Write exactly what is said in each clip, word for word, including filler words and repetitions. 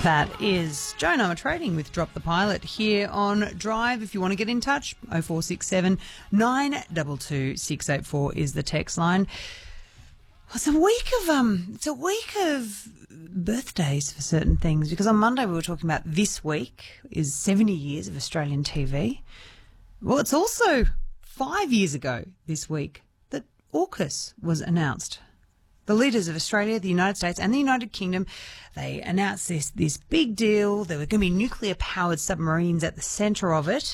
That is Joan Armour Trading with Drop the Pilot here on Drive. If you want to get in touch, oh four six seven, nine two two, six eight four is the text line. It's a week of um, it's a week of birthdays for certain things, because on Monday we were talking about this week is seventy years of Australian T V. Well, it's also five years ago this week that AUKUS was announced. The leaders of Australia, the United States and the United Kingdom, they announced this this big deal. There were going to be nuclear-powered submarines at the centre of it.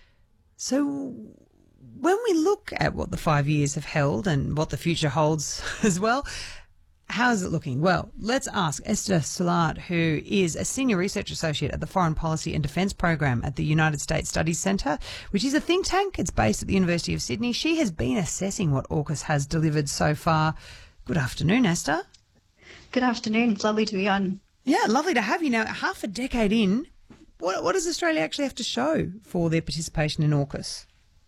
So when we look at what the five years have held and what the future holds as well, how is it looking? Well, let's ask Esther Szilard, who is a Senior Research Associate at the Foreign Policy and Defence Program at the United States Studies Centre, which is a think tank. It's based at the University of Sydney. She has been assessing what AUKUS has delivered so far. Good afternoon, Esther. Good afternoon. It's lovely to be on. Yeah, lovely to have you. Now, half a decade in, what, what does Australia actually have to show for their participation in AUKUS?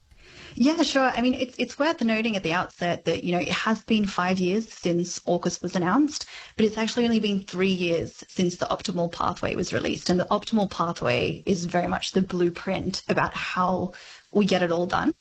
Yeah, sure. I mean, it's it's worth noting at the outset that, you know, it has been five years since AUKUS was announced, but it's actually only been three years since the Optimal Pathway was released. And the Optimal Pathway is very much the blueprint about how we get it all done.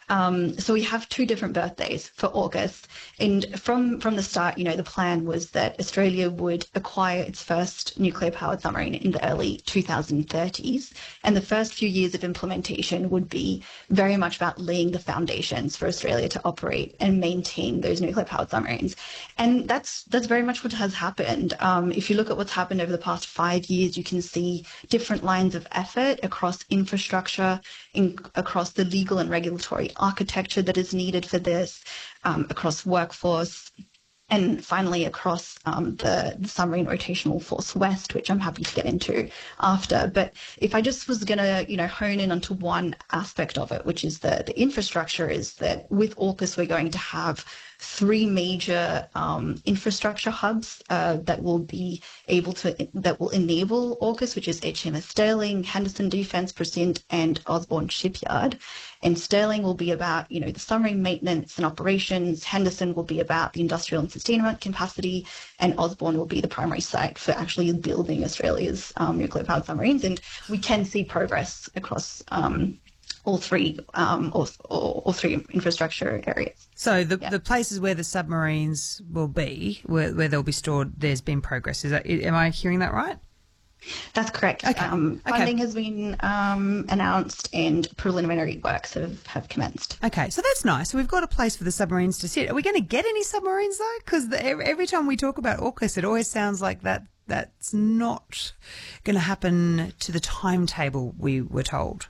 Um, so we have two different birthdays for AUKUS, and from, from the start, you know, the plan was that Australia would acquire its first nuclear-powered submarine in the early two thousand thirties, and the first few years of implementation would be very much about laying the foundations for Australia to operate and maintain those nuclear-powered submarines. And that's that's very much what has happened. Um, if you look at what's happened over the past five years, you can see different lines of effort across infrastructure, in, across the legal and regulatory architecture that is needed for this, um, across workforce, and finally across um, the, the Submarine Rotational Force West, which I'm happy to get into after. But if I just was going to, you know, hone in onto one aspect of it, which is the, the infrastructure, is that with AUKUS we're going to have three major um, infrastructure hubs uh, that will be able to, that will enable AUKUS, which is H M S Stirling, Henderson Defence Precinct, and Osborne Shipyard. And Stirling will be about, you know, the submarine maintenance and operations. Henderson will be about the industrial and sustainment capacity, and Osborne will be the primary site for actually building Australia's um, nuclear-powered submarines. And we can see progress across um, all three, um, all, all, all three infrastructure areas. So the yeah. the places where the submarines will be, where, where they'll be stored, there's been progress. Is that, am I hearing that right? That's correct. Okay. Um, okay. Funding has been um, announced and preliminary works have, have commenced. Okay, so that's nice. So we've got a place for the submarines to sit. Are we going to get any submarines, though? Because every time we talk about AUKUS, it always sounds like that that's not going to happen to the timetable we were told.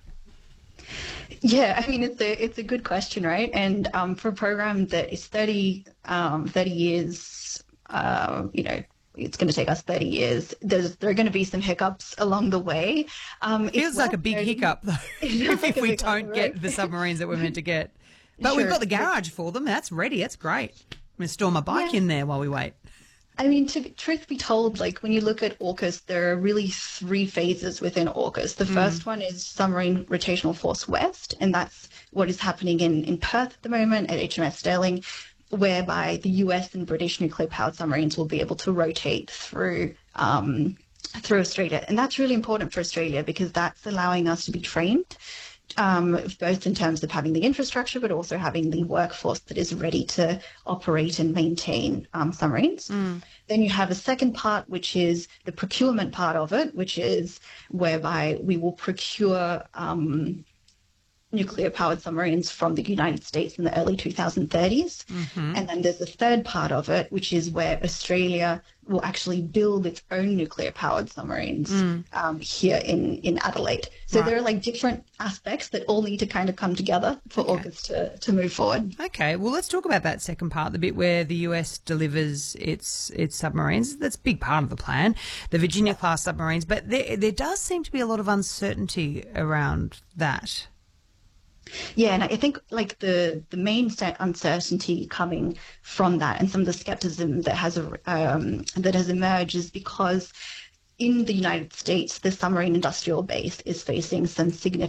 Yeah, I mean, it's a it's a good question, right? And um, for a program that is thirty, um, thirty years, uh, you know, it's going to take us thirty years. There's, there are going to be some hiccups along the way. Um, it feels like a big noting, hiccup, though, if, like if we don't get right? the submarines that we're meant to get. But sure. We've got the garage for them. That's ready. That's great. I'm going to store my bike yeah. in there while we wait. I mean, to truth be told, like when you look at AUKUS, there are really three phases within AUKUS. The mm. first one is Submarine Rotational Force West, and that's what is happening in, in Perth at the moment at H M S Stirling, whereby the U S and British nuclear-powered submarines will be able to rotate through um, through Australia. And that's really important for Australia because that's allowing us to be trained, um, both in terms of having the infrastructure, but also having the workforce that is ready to operate and maintain um, submarines. Mm. Then you have a second part, which is the procurement part of it, which is whereby we will procure um, nuclear-powered submarines from the United States in the early two thousand thirties. Mm-hmm. And then there's a third part of it, which is where Australia will actually build its own nuclear-powered submarines mm. um, here in, in Adelaide. So right. there are like different aspects that all need to kind of come together for okay. AUKUS to, to move forward. Okay, well, let's talk about that second part, the bit where the U S delivers its its submarines. That's a big part of the plan, the Virginia-class submarines. But there, there does seem to be a lot of uncertainty around that. Yeah, and I think like the, the main uncertainty coming from that and some of the skepticism that has um, that has emerged is because in the United States, the submarine industrial base is facing some significant